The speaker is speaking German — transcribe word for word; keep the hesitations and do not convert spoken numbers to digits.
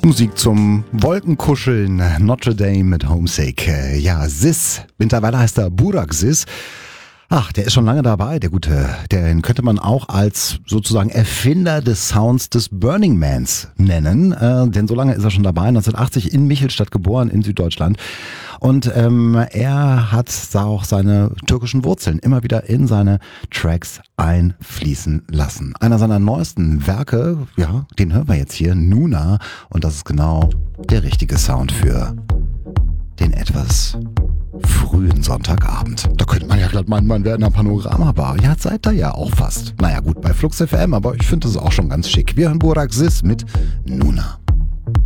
Musik zum Wolkenkuscheln, Notre Dame mit Homesick. Ja, Sis, mittlerweile heißt er Burak Sis. Ach, der ist schon lange dabei, der Gute. Den könnte man auch als sozusagen Erfinder des Sounds des Burning Mans nennen. Äh, denn so lange ist er schon dabei, neunzehnhundertachtzig in Michelstadt geboren in Süddeutschland. Und ähm, er hat auch seine türkischen Wurzeln immer wieder in seine Tracks einfließen lassen. Einer seiner neuesten Werke, ja, den hören wir jetzt hier, Nuna. Und das ist genau der richtige Sound für den etwas frühen Sonntagabend. Da könnte man ja glatt meinen, man wäre in einer Panoramabar. Ja, seid ihr ja auch fast. Naja gut, bei Flux F M, aber ich finde das auch schon ganz schick. Wir hören Burak Sis mit Nuna.